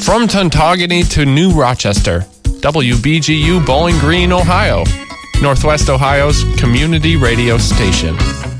From Tuntogany to New Rochester, WBGU Bowling Green, Ohio, Northwest Ohio's community radio station.